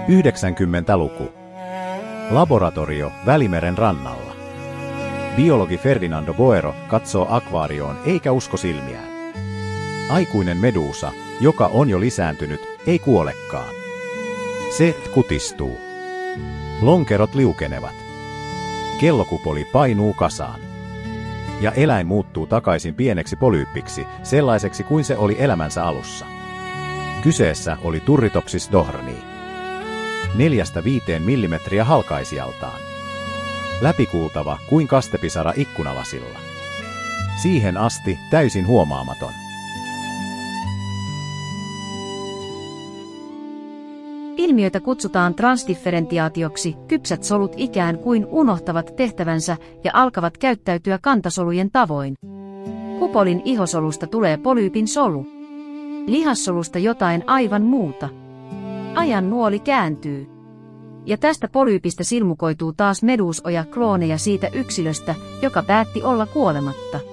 90-luku. Laboratorio Välimeren rannalla. Biologi Ferdinando Boero katsoo akvaarioon eikä usko silmiään. Aikuinen meduusa, joka on jo lisääntynyt, ei kuolekaan. Se kutistuu. Lonkerot liukenevat. Kellokupoli painuu kasaan. Ja eläin muuttuu takaisin pieneksi polyyppiksi, sellaiseksi kuin se oli elämänsä alussa. Kyseessä oli Turritopsis dohrnii. 4–5 millimetriä halkaisijaltaan. Läpikuultava kuin kastepisara ikkunalasilla. Siihen asti täysin huomaamaton. Ilmiötä kutsutaan transdifferentiaatioksi. Kypsät solut ikään kuin unohtavat tehtävänsä ja alkavat käyttäytyä kantasolujen tavoin. Kupolin ihosolusta tulee polyypin solu. Lihassolusta jotain aivan muuta. Ajan nuoli kääntyy. Ja tästä polyypistä silmukoituu taas meduusoja klooneja siitä yksilöstä, joka päätti olla kuolematta.